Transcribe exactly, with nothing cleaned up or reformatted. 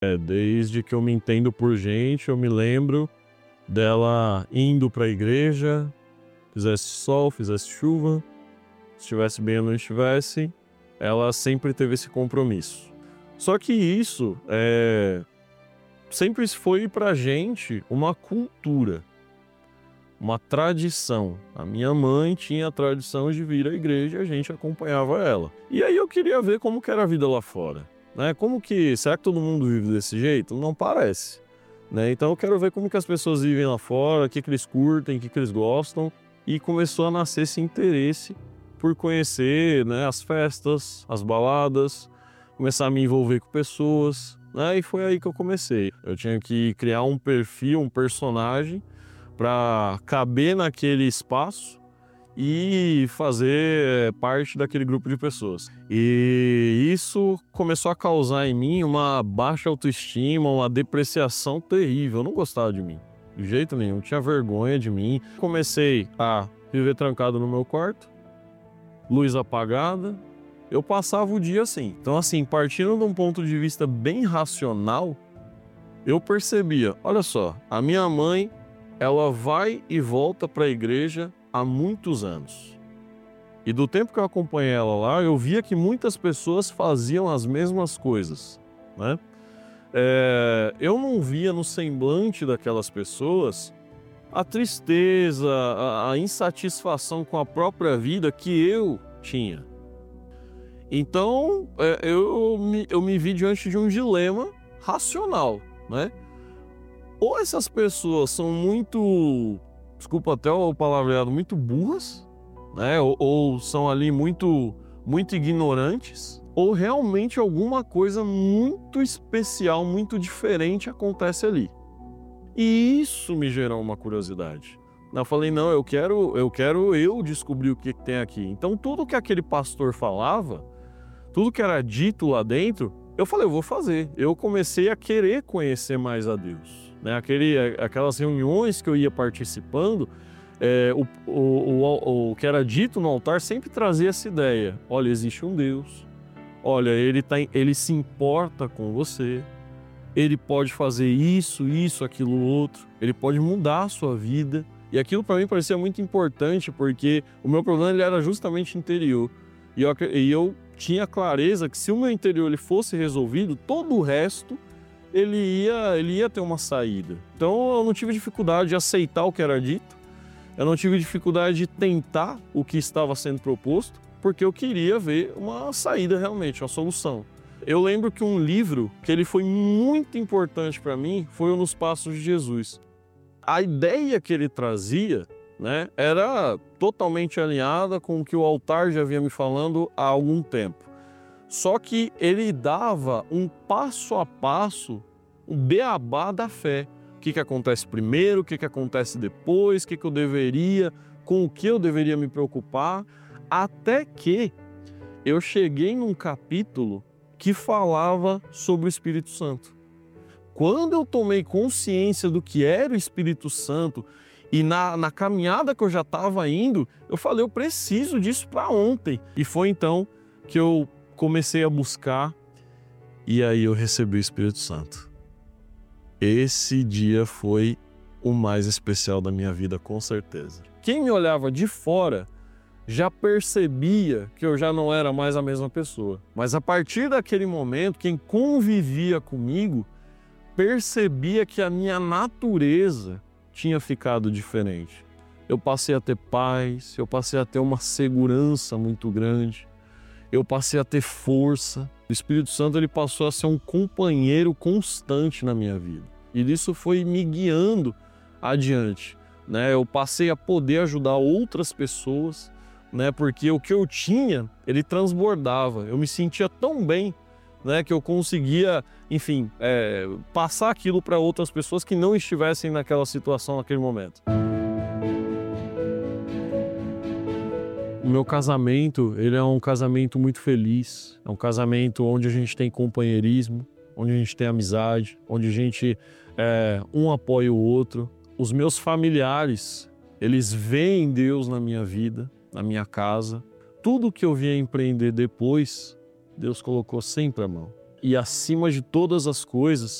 É, desde que eu me entendo por gente, eu me lembro dela indo para a igreja, fizesse sol, fizesse chuva, estivesse bem ou não estivesse, ela sempre teve esse compromisso. Só que isso é, sempre foi pra gente uma cultura, uma tradição. A minha mãe tinha a tradição de vir à igreja e a gente acompanhava ela. E aí eu queria ver como que era a vida lá fora, né? Como que, será que todo mundo vive desse jeito? Não parece, né? Então eu quero ver como que as pessoas vivem lá fora, o que que eles curtem, o que que eles gostam. E começou a nascer esse interesse por conhecer, né, as festas, as baladas, começar a me envolver com pessoas, né? E foi aí que eu comecei. Eu tinha que criar um perfil, um personagem para caber naquele espaço e fazer parte daquele grupo de pessoas. E isso começou a causar em mim uma baixa autoestima, uma depreciação terrível. Eu não gostava de mim, de jeito nenhum, eu tinha vergonha de mim. Comecei a viver trancado no meu quarto, luz apagada, eu passava o dia assim. Então assim, partindo de um ponto de vista bem racional, eu percebia, olha só, a minha mãe, ela vai e volta para a igreja há muitos anos. E do tempo que eu acompanhei ela lá, eu via que muitas pessoas faziam as mesmas coisas, né? É, eu não via no semblante daquelas pessoas a tristeza, a, a insatisfação com a própria vida que eu tinha. Então, é, eu, me, eu me vi diante de um dilema racional, né? Ou essas pessoas são muito, desculpa até o palavreado, muito burras, né? Ou, ou são ali muito, muito ignorantes, ou realmente alguma coisa muito especial, muito diferente acontece ali. E isso me gerou uma curiosidade. Eu falei, não, eu quero, eu quero eu descobrir o que tem aqui. Então tudo que aquele pastor falava, tudo que era dito lá dentro, eu falei, eu vou fazer. Eu comecei a querer conhecer mais a Deus, né? Aquele, aquelas reuniões que eu ia participando, é, o, o, o, o que era dito no altar sempre trazia essa ideia. Olha, existe um Deus. Olha, ele, tá, ele se importa com você. Ele pode fazer isso, isso, aquilo, outro. Ele pode mudar a sua vida. E aquilo para mim parecia muito importante, porque o meu problema ele era justamente interior. E eu, e eu tinha clareza que se o meu interior ele fosse resolvido, todo o resto ele ia, ele ia ter uma saída. Então eu não tive dificuldade de aceitar o que era dito. Eu não tive dificuldade de tentar o que estava sendo proposto, porque eu queria ver uma saída realmente, uma solução. Eu lembro que um livro que ele foi muito importante para mim foi o Nos Passos de Jesus. A ideia que ele trazia, né, era totalmente alinhada com o que o altar já vinha me falando há algum tempo. Só que ele dava um passo a passo, um beabá da fé. O que, que acontece primeiro, o que, que acontece depois, o que, que eu deveria, com o que eu deveria me preocupar, até que eu cheguei num capítulo que falava sobre o Espírito Santo. Quando eu tomei consciência do que era o Espírito Santo e na, na caminhada que eu já estava indo, eu falei, eu preciso disso para ontem. E foi então que eu comecei a buscar e aí eu recebi o Espírito Santo. Esse dia foi o mais especial da minha vida, com certeza. Quem me olhava de fora já percebia que eu já não era mais a mesma pessoa. Mas a partir daquele momento, quem convivia comigo percebia que a minha natureza tinha ficado diferente. Eu passei a ter paz, eu passei a ter uma segurança muito grande, eu passei a ter força. O Espírito Santo ele passou a ser um companheiro constante na minha vida. E isso foi me guiando adiante, né? Eu passei a poder ajudar outras pessoas, né? Porque o que eu tinha, ele transbordava. Eu me sentia tão bem, né? Que eu conseguia, enfim, é, passar aquilo para outras pessoas que não estivessem naquela situação naquele momento. O meu casamento, ele é um casamento muito feliz. É um casamento onde a gente tem companheirismo, onde a gente tem amizade, onde a gente é, um apoia o outro. Os meus familiares, eles veem Deus na minha vida, na minha casa. Tudo que eu vinha empreender depois, Deus colocou sempre a mão. e acima de todas as coisas,